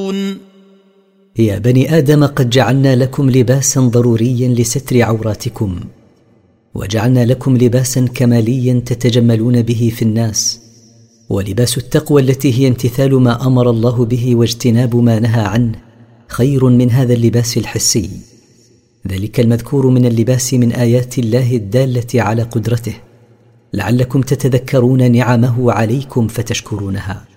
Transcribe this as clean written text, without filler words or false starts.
يا بني آدم قد جعلنا لكم لباسا ضروريا لستر عوراتكم، وجعلنا لكم لباسا كماليا تتجملون به في الناس، ولباس التقوى التي هي امتثال ما أمر الله به واجتناب ما نهى عنه خير من هذا اللباس الحسي، ذلك المذكور من اللباس من آيات الله الدالة على قدرته، لعلكم تتذكرون نعمه عليكم فتشكرونها.